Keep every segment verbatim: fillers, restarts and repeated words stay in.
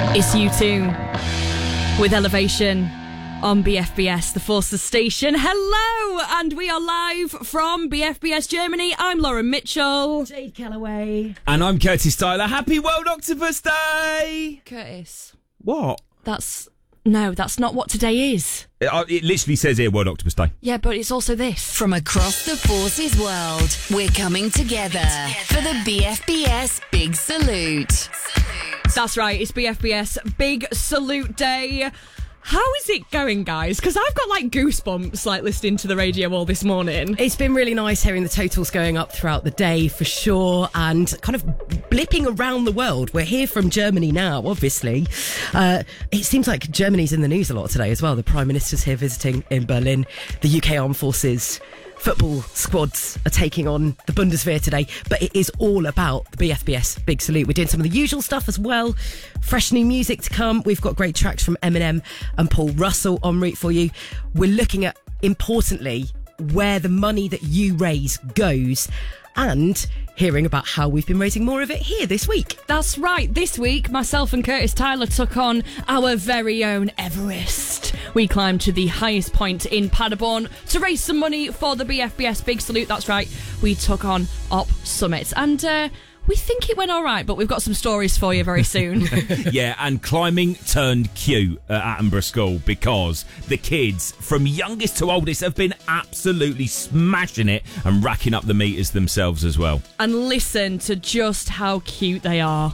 It's U two with Elevation on B F B S, the Forces station. Hello, and we are live from B F B S Germany. I'm Lauren Mitchell. Jade Calloway. And I'm Curtis Tyler. Happy World Octopus Day! Curtis. What? That's... No, that's not what today is. It, uh, it literally says here World Octopus Day. Yeah, but it's also this. From across the Forces world, we're coming together for the B F B S Big Salute. That's right, it's B F B S Big Salute Day. How is it going, guys? Because I've got, like, goosebumps, like, listening to the radio all this morning. It's been really nice hearing the totals going up throughout the day, for sure, and kind of blipping around the world. We're here from Germany now, obviously. Uh, it seems like Germany's in the news a lot today as well. The Prime Minister's here visiting in Berlin. The U K Armed Forces football squads are taking on the Bundeswehr today, but it is all about the B F B S Big Salute. We're doing some of the usual stuff as well. Fresh new music to come. We've got great tracks from Eminem and Paul Russell en route for you. We're looking at, importantly, where the money that you raise goes, and hearing about how we've been raising more of it here this week. That's right. This week, myself and Curtis Tyler took on our very own Everest. We climbed to the highest point in Paderborn to raise some money for the B F B S Big Salute. That's right. We took on Op Summit. And uh, we think it went all right, but we've got some stories for you very soon. Yeah, and climbing turned cute at Attenborough School because the kids, from youngest to oldest, have been absolutely smashing it and racking up the meters themselves as well. And listen to just how cute they are.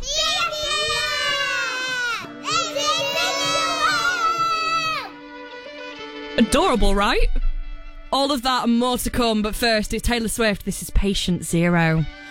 Adorable, right? All of that and more to come, but first it's Taylor Swift. This is Patient Zero.